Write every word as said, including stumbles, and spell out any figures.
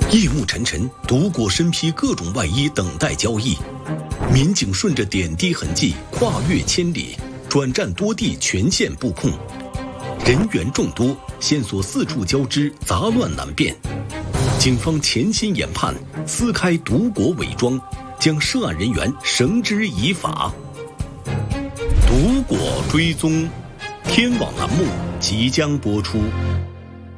夜幕沉沉，毒果身披各种外衣，等待交易。民警顺着点滴痕迹，跨越千里，转战多地，全线布控。人员众多，线索四处交织，杂乱难辨。警方潜心研判，撕开毒果伪装，将涉案人员绳之以法。毒果追踪，天网栏目即将播出。